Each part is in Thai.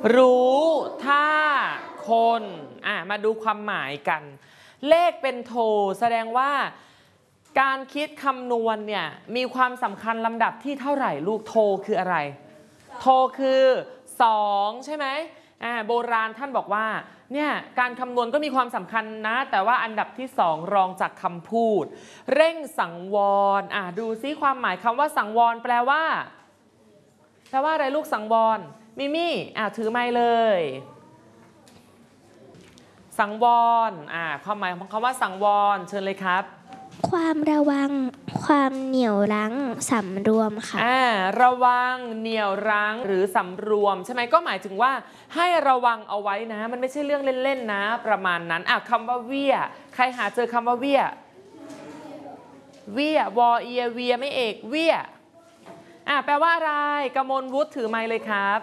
รู้ถ้าคนมาดูความหมายกันเลขเป็นโทแสดงว่าการคิดคำนวณเนี่ยมีความสำคัญลำดับที่เท่าไหร่ลูกโทคืออะไรโทคือ2ใช่ไหมโบราณท่านบอกว่าเนี่ยการคำนวณก็มีความสำคัญนะแต่ว่าอันดับที่2รองจากคำพูดเร่งสังวรดูซิความหมายคำว่าสังวรแปลว่าอะไรลูกสังวรมิมี่ถือไม้เลยสังวรความหมายของคำว่าสังวรเชิญเลยครับความระวังความเหนี่ยวรั้งสำรวมค่ะระวังเหนี่ยวรั้งหรือสำรวมใช่ไหมก็หมายถึงว่าให้ระวังเอาไว้นะมันไม่ใช่เรื่องเล่นๆนะประมาณนั้นคำว่าเวียใครหาเจอคำว่าเวียวอเอียเวียไม่เอกเวียแปลว่าอะไรกมลวุฒิถือไมค์เลยครับ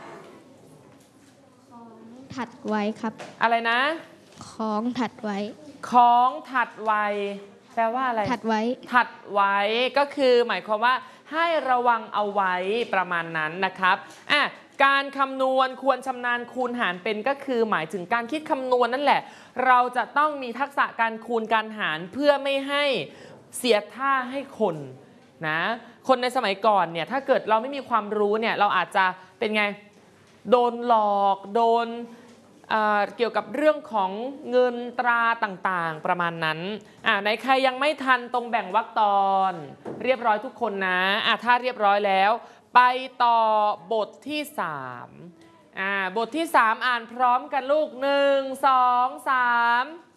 ถัดไว้ครับอะไรนะของถัดไว้ของถัดไว้แปลว่าอะไรถัดไว้ก็คือหมายความว่าให้ระวังเอาไว้ประมาณนั้นนะครับการคำนวณควรชำนาญคูณหารเป็นก็คือหมายถึงการคิดคำนวณนั่นแหละเราจะต้องมีทักษะการคูณการหารเพื่อไม่ให้เสียท่าให้คนนะคนในสมัยก่อนเนี่ยถ้าเกิดเราไม่มีความรู้เนี่ยเราอาจจะเป็นไงโดนหลอกโดนเกี่ยวกับเรื่องของเงินตราต่างๆประมาณนั้นในใครยังไม่ทันตรงแบ่งวรรคตอนเรียบร้อยทุกคนนะถ้าเรียบร้อยแล้วไปต่อบทที่3บทที่3อ่านพร้อมกันลูก1 2 3